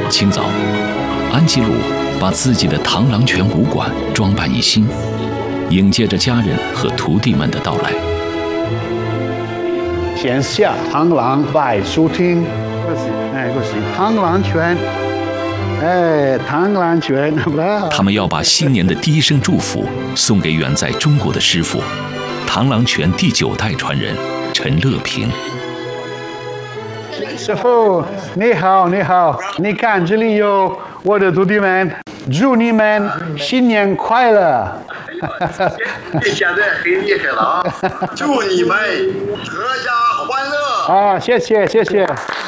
清早，安吉鲁把自己的螳螂拳武馆装扮一新，迎接着家人和徒弟们的到来。 先下螳螂拜书听，嗰時螳螂拳，螳螂拳。 他们要把新年的第一声祝福送给远在中国的师傅，螳螂拳第9代传人陈乐平。 师傅，你好，你好！你看这里有我的徒弟们，祝你们新年快乐！ 你现在很厉害了啊！祝你们阖家欢乐！ 啊，谢谢，谢谢。